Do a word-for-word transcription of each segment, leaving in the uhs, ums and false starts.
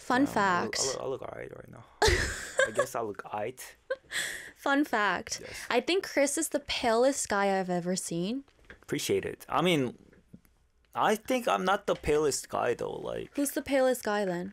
Fun Um, I look, fact. I look, I look alright right now. I guess I look alright. Fun fact. Yes. I think Chris is the palest guy I've ever seen. Appreciate it. I mean, I think I'm not the palest guy though. Like, Who's the palest guy then?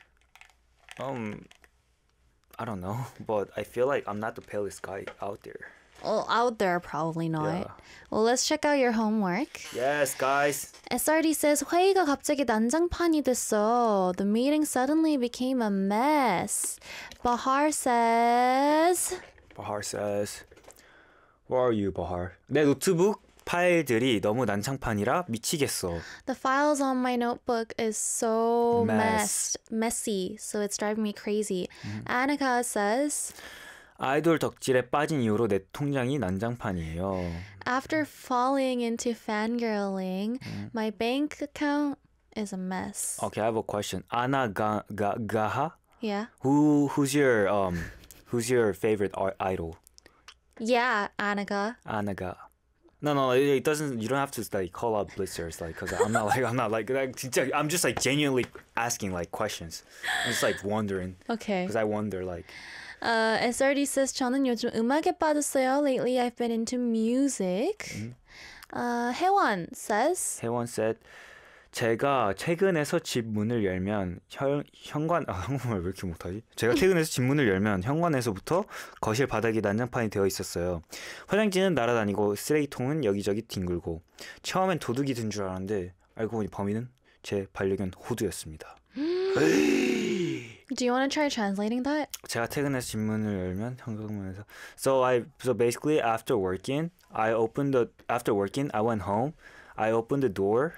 um, I don't know, but I feel like I'm not the palest guy out there. Well, out there, probably not. Yeah. Well, let's check out your homework. Yes, guys. S R D says 회의가 갑자기 난장판이 됐어. The meeting suddenly became a mess. Bahar says Bahar says, "Where are you, Bahar?" 내 노트북 파일들이 너무 난장판이라 미치겠어. the files on my notebook is so Mess. messed, messy, so it's driving me crazy. Annika says 아이돌 덕질에 빠진 이후로 내 통장이 난장판이에요. after falling into fangirling, my bank account is a mess. Okay, I have a question. Anna Ga- Ga- Gaha? Yeah. Who who's your um who's your favorite art idol? Yeah, Annika. Anna Ga. No, no, it, it doesn't. You don't have to like call out blitzers, like, cause I'm not like I'm not like, like 진짜, I'm just like genuinely asking like questions. I'm just like wondering, Okay. cause I wonder like. Uh, S R D says 저는 요즘 음악에 빠졌어요. Lately I've been into music. Uh, 혜원 says 혜원 said, 제가 퇴근해서 집 문을 열면 현, 현관 아 한국말 왜 이렇게 못하지? 제가 퇴근해서 집 문을 열면 현관에서부터 거실 바닥이 난장판이 되어 있었어요. 화장지는 날아다니고 쓰레기통은 여기저기 뒹굴고 처음엔 도둑이 든 줄 알았는데 알고 보니 범인은 제 반려견 호두였습니다. Do you want to try translating that? 제가 퇴근해서 집 문을 열면 현관문에서 So I so basically after working I opened the after working I went home I opened the door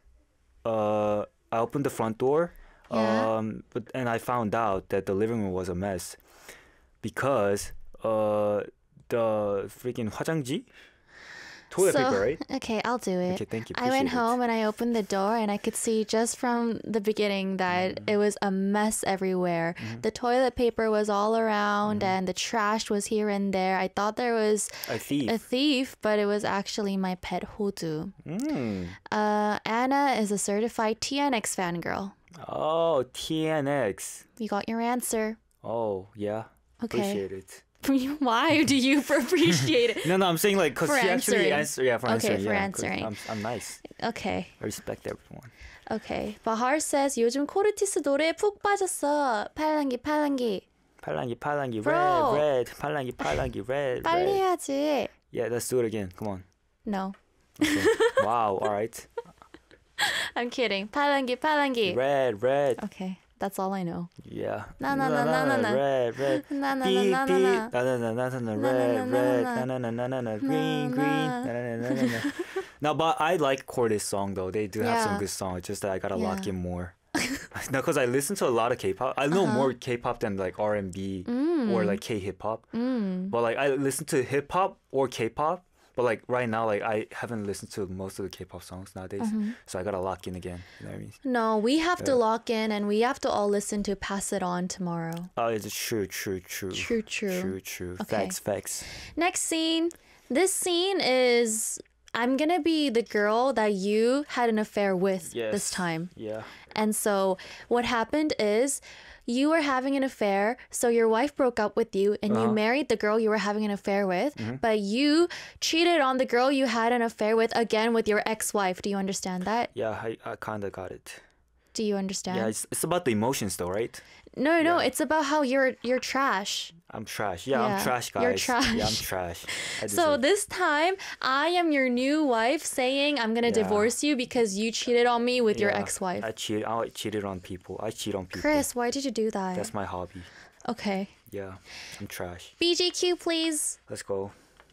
uh I opened the front door Yeah. um but and I found out that the living room was a mess because uh the freaking 화장지 toilet So- paper, right? Okay, I'll do it. Okay, thank you. I went Appreciate it. home and I opened the door and I could see just from the beginning that it was a mess everywhere. The toilet paper was all around and the trash was here and there. I thought there was A thief. a thief, but it was actually my pet Hodu. Mm. Uh, Anna is a certified T N X fangirl. Oh, T N X. You got your answer. Oh, yeah. Okay. Appreciate it. Why do you appreciate it? No, no, I'm saying like because For she actually answering. answered. Yeah, for Okay, answering. for yeah, 'cause answering. I'm, I'm nice. Okay. I respect everyone. Okay. Bahar says 요즘 코르티스 노래에 푹 빠졌어. 팔랑기 팔랑기. 팔랑기, 팔랑기, Bro. red, red. 팔랑기, 팔랑기, red, 빨리 red. 해야지. Yeah, let's do it again. Come on. No. Okay. Wow. All right. I'm kidding. 팔랑기 팔랑기. Red, red. Okay. That's all I know. Yeah. Na, na, na, na, na, na. Red, red. Na, na, na, Beep, na, na, beep. na. Na, na, na, na, na, na, Na, na, red, na, red. na, Na, na. na, na, na, na, Na, green, green. na. Na, na, na, na, na, na. No, but I like Corda's song though. They do have some Yeah. good songs. It's just that I gotta lock Yeah. in more. No, because I listen to a lot of K-pop. I know Uh-huh. more K-pop than like R and B Mm. or like K-hip hop. But like I listen to hip hop or K-pop. But like right now, like I haven't listened to most of the K-pop songs nowadays, Mm-hmm. so I gotta lock in again. You know what I mean? No, we have to Yeah. lock in and we have to all listen to Pass It On tomorrow. Oh, it's true, true, true, True, true. true, true. Okay. Facts, facts. Next scene. This scene is I'm gonna be the girl that you had an affair with Yes. this time. Yeah. And so what happened is you were having an affair, so your wife broke up with you and you Uh-huh. married the girl you were having an affair with, but you cheated on the girl you had an affair with again with your ex-wife. Do you understand that? Yeah, I, I kind of got it. Do you understand? Yeah, it's, it's about the emotions though, right? no, no, yeah. it's about how you're you're trash. I'm trash. Yeah, Yeah, I'm trash, guys. you're trash. Yeah, I'm trash. I So deserve- this time, I am your new wife saying I'm gonna Yeah. divorce you because you cheated on me with your Yeah, ex-wife. I cheat. I cheated on people. I cheat on people. Chris, why did you do that? That's my hobby. Okay. Yeah, I'm trash. B G Q, please. Let's go.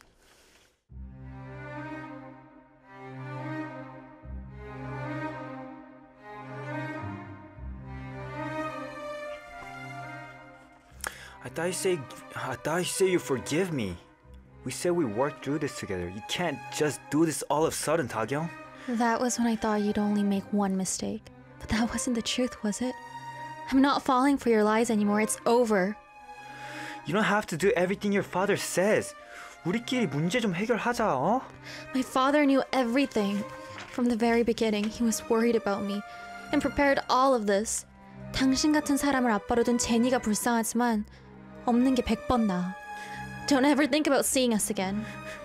I thought you say I thought you say you forgive me. We said we worked through this together. You can't just do this all of a sudden, Taegyeong. That was when I thought you'd only make one mistake. But that wasn't the truth, was it? I'm not falling for your lies anymore. It's over. You don't have to do everything your father says. 우리끼리 문제 좀 해결하자, 어? My father knew everything. From the very beginning, he was worried about me and prepared all of this. 당신 같은 사람을 아빠로 둔 제니가 불쌍하지만 없는 게 백 번 나아. Don't ever think about seeing us again.